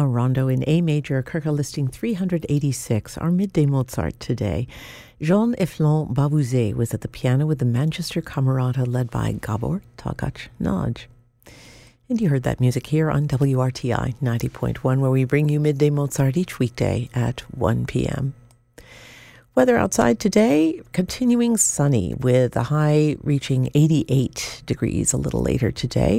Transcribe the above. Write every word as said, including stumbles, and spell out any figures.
a rondo in A major, Kirka listing three hundred eighty-six, our midday Mozart today. Jean Eflon Babuzet was at the piano with the Manchester Camerata led by Gabor Takac Nagy. And you heard that music here on W R T I ninety point one, where we bring you Midday Mozart each weekday at one p.m. Weather outside today, continuing sunny with a high reaching eighty-eight degrees a little later today.